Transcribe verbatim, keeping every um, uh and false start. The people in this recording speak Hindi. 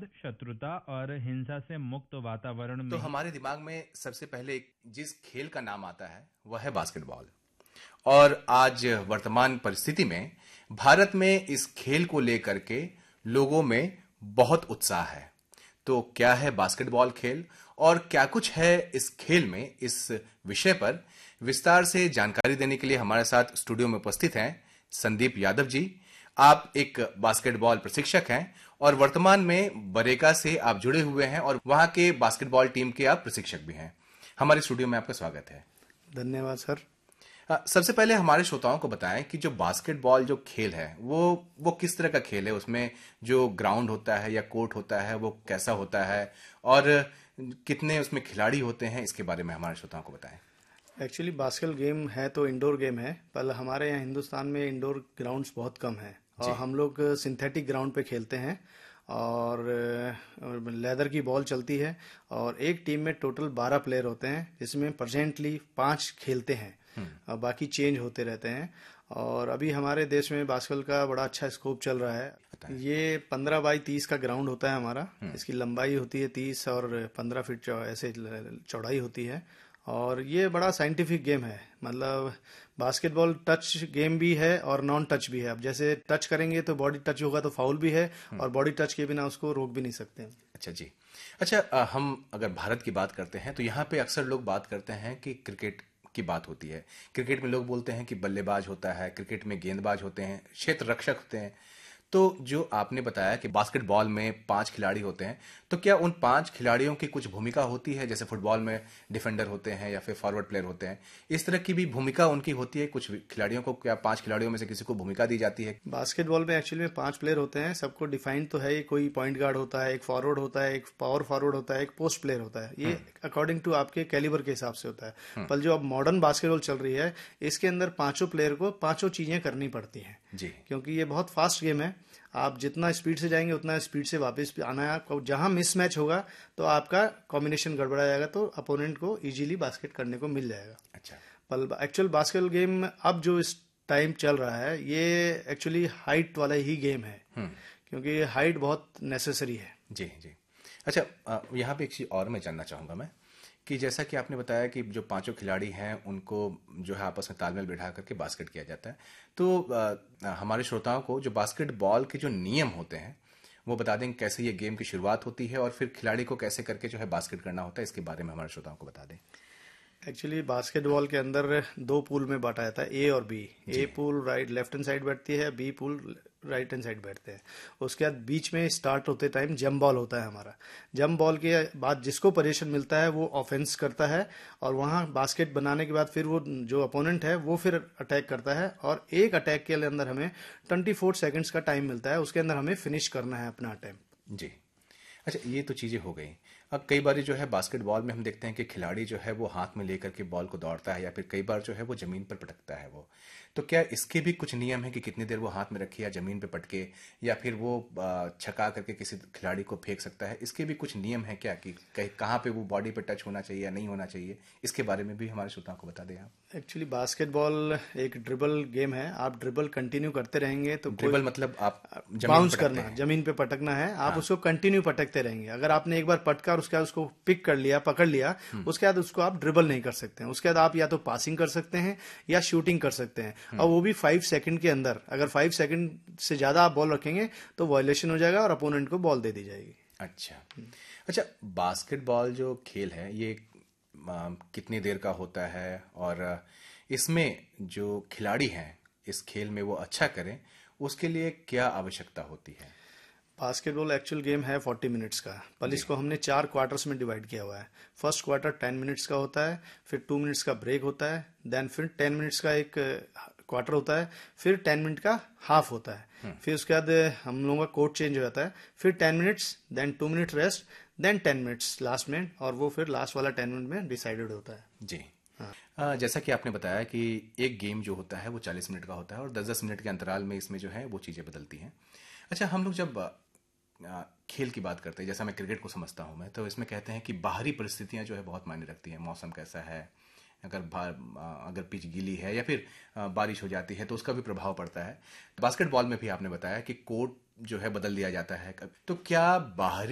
बाद शत्रुता और हिंसा से मुक्त वातावरण तो में ही हमारे दिमाग में सबसे पहले जिस खेल का नाम आता है वह है बास्केटबॉल। और आज वर्तमान परिस्थिति में भारत में इस खेल को लेकर के लोगों में बहुत उत्साह है। तो क्या है बास्केटबॉल खेल और क्या कुछ है इस खेल में, इस विषय पर विस्तार से जानकारी देने के लिए हमारे साथ स्टूडियो में उपस्थित हैं संदीप यादव जी। आप एक बास्केटबॉल प्रशिक्षक हैं और वर्तमान में बरेका से आप जुड़े हुए हैं और वहां के बास्केटबॉल टीम के आप प्रशिक्षक भी हैं। हमारे स्टूडियो में आपका स्वागत है। धन्यवाद सर। अ, सबसे पहले हमारे श्रोताओं को बताएं कि जो बास्केटबॉल जो खेल है वो वो किस तरह का खेल है, उसमें जो ग्राउंड होता है या कोर्ट होता है वो कैसा होता है और कितने उसमें खिलाड़ी होते हैं, इसके बारे में हमारे श्रोताओं को बताएं। एक्चुअली बास्केट गेम है तो इंडोर गेम है, पर हमारे यहाँ हिंदुस्तान में इंडोर ग्राउंड्स बहुत कम हैं और हम लोग सिंथेटिक ग्राउंड पे खेलते हैं और लेदर की बॉल चलती है और एक टीम में टोटल बारह प्लेयर होते हैं जिसमें प्रेजेंटली पांच खेलते हैं और बाकी चेंज होते रहते हैं। और अभी हमारे देश में बास्केटबॉल का बड़ा अच्छा स्कोप चल रहा है। ये पंद्रह बाई तीस का ग्राउंड होता है हमारा। इसकी लंबाई होती है तीस और पंद्रह फीट ऐसे चौड़ाई होती है और ये बड़ा साइंटिफिक गेम है। मतलब बास्केटबॉल टच गेम भी है और नॉन टच भी है। अब जैसे टच करेंगे तो बॉडी टच होगा तो फाउल भी है और बॉडी टच के बिना उसको रोक भी नहीं सकते। अच्छा जी। अच्छा, अ, हम अगर भारत की बात करते हैं तो यहाँ पे अक्सर लोग बात करते हैं कि क्रिकेट की बात होती है। क्रिकेट में लोग बोलते हैं कि बल्लेबाज होता है, क्रिकेट में गेंदबाज होते हैं, क्षेत्र रक्षक होते हैं। तो जो आपने बताया कि बास्केटबॉल में पांच खिलाड़ी होते हैं, तो क्या उन पांच खिलाड़ियों की कुछ भूमिका होती है? जैसे फुटबॉल में डिफेंडर होते हैं या फिर फॉरवर्ड प्लेयर होते हैं, इस तरह की भी भूमिका उनकी होती है? कुछ खिलाड़ियों को, क्या पांच खिलाड़ियों में से किसी को भूमिका दी जाती है? बास्केटबॉल में एक्चुअली में पांच प्लेयर होते हैं, सबको डिफाइंड तो है। कोई पॉइंट गार्ड होता है, एक फॉरवर्ड होता है, एक पावर फॉरवर्ड होता है, एक पोस्ट प्लेयर होता है। ये अकॉर्डिंग टू आपके कैलिबर के हिसाब से होता है। पर जो अब मॉडर्न बास्केटबॉल चल रही है इसके अंदर पांचों प्लेयर को पांचों चीजें करनी पड़ती हैं जी, क्योंकि ये बहुत फास्ट गेम है। आप जितना स्पीड से जाएंगे उतना स्पीड से वापस आना है आपको। जहां मिस मैच होगा तो आपका कॉम्बिनेशन गड़बड़ा जाएगा तो अपोनेंट को इजीली बास्केट करने को मिल जाएगा। अच्छा। पर एक्चुअल बास्केटबॉल गेम अब जो इस टाइम चल रहा है ये एक्चुअली हाइट वाला ही गेम है क्योंकि हाइट बहुत नेसेसरी है। जी जी। अच्छा, अ, यहाँ पे एक चीज और मैं जानना चाहूंगा मैं कि जैसा कि आपने बताया कि जो पांचों खिलाड़ी हैं उनको जो है आपस में तालमेल बिठा करके बास्केट किया जाता है। तो आ, हमारे श्रोताओं को जो बास्केटबॉल के जो नियम होते हैं वो बता दें, कैसे ये गेम की शुरुआत होती है और फिर खिलाड़ी को कैसे करके जो है बास्केट करना होता है, इसके बारे में हमारे श्रोताओं को बता दें। एक्चुअली बास्केटबॉल के अंदर दो पूल में बांटा जाता है, ए और बी। ए pool right left hand side बैठती है, B pool right hand side बैठते हैं। उसके बाद बीच में स्टार्ट होते टाइम जंप बॉल होता है हमारा। जंप बॉल के बाद जिसको पोजीशन मिलता है वो ऑफेंस करता है और वहां बास्केट बनाने के बाद फिर वो जो अपोनेंट है वो फिर अटैक करता है और एक अटैक के अंदर हमें ट्वेंटी फोर सेकेंड्स का टाइम मिलता है। उसके अंदर हमें फिनिश करना है अपना अटैम्प्ट। जी। अच्छा, ये तो चीजें हो गई। अब कई बार जो है बास्केटबॉल में हम देखते हैं कि खिलाड़ी जो है वो हाथ में लेकर के बॉल को दौड़ता है या फिर कई बार जो है वो जमीन पर पटकता है वो। तो क्या इसके भी कुछ नियम है कि कितनी देर वो हाथ में रखे या जमीन पे पटके या फिर वो आ, छका करके किसी खिलाड़ी को फेंक सकता है? इसके भी कुछ नियम है क्या कि कहाँ पे वो बॉडी पे टच होना चाहिए या नहीं होना चाहिए? इसके बारे में भी हमारे श्रोताओं को बता दें आप। एक्चुअली बास्केटबॉल एक ड्रिबल गेम है। आप ड्रिबल कंटिन्यू करते रहेंगे तो ड्रिबल मतलब आप बाउंस करना, जमीन पे पटकना है। आप उसको कंटिन्यू पटकते रहेंगे। अगर आपने एक बार पटका और उसके बाद उसको पिक कर लिया, पकड़ लिया, उसके बाद उसको आप ड्रिबल नहीं कर सकते हैं। उसके बाद आप या तो पासिंग कर सकते हैं या शूटिंग कर सकते हैं और वो भी फाइव सेकंड के अंदर। अगर फाइव सेकंड से ज्यादा आप बॉल रखेंगे तो वायलेशन हो जाएगा और अपोनेंट को बॉल दे दी जाएगी। अच्छा। अच्छा, बास्केटबॉल जो खेल है ये आ, कितनी देर का होता है और इसमें जो खिलाड़ी हैं इस खेल में वो अच्छा करें उसके लिए क्या आवश्यकता होती है? बास्केटबॉल एक्चुअल गेम है फोर्टी मिनट्स का, पर इसको हमने चार क्वार्टर्स में डिवाइड किया हुआ है। फर्स्ट क्वार्टर टेन मिनट्स का होता है, फिर टू मिनट्स का ब्रेक होता है, देन फिर टेन मिनट्स का एक क्वार्टर होता है, फिर टेन मिनट का हाफ होता है, फिर उसके बाद हम लोगों का कोर्ट चेंज हो जाता है, फिर ten minutes, then to minute rest, then ten minutes last में, और वो फिर लास्ट वाला टेन मिनट में डिसाइडेड होता है। जी। हाँ। जैसा कि आपने बताया कि एक गेम जो होता है वो चालीस मिनट का होता है और दस दस मिनट के अंतराल में इसमें जो है वो चीज़ें बदलती हैं। अच्छा, हम लोग जब खेल की बात करते हैं, जैसा मैं क्रिकेट को समझता हूं मैं, तो इसमें कहते हैं कि बाहरी परिस्थितियां जो है बहुत मायने रखती हैं। मौसम कैसा है, अगर अगर पिच गीली है या फिर बारिश हो जाती है तो उसका भी प्रभाव पड़ता है। बास्केटबॉल में भी आपने बताया कि कोर्ट जो है बदल दिया जाता है। तो क्या बाहरी